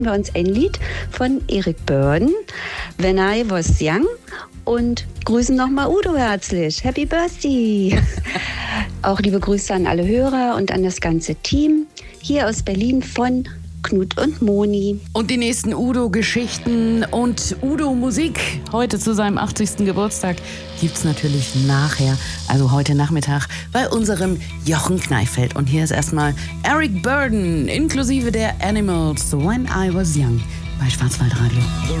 wir uns ein Lied von Eric Burdon, When I Was Young, und grüßen nochmal Udo herzlich. Happy Birthday! Auch liebe Grüße an alle Hörer und an das ganze Team hier aus Berlin von Knut und Moni. Und die nächsten Udo-Geschichten und Udo-Musik heute zu seinem 80. Geburtstag gibt's natürlich nachher, also heute Nachmittag, bei unserem Jochen Kneifeld. Und hier ist erstmal Eric Burdon inklusive der Animals, When I Was Young, bei Schwarzwaldradio.